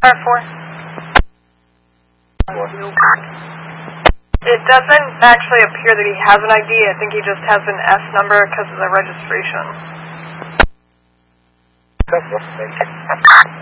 R4. It doesn't actually appear that he has an ID. I think he just has an S number because of the registration.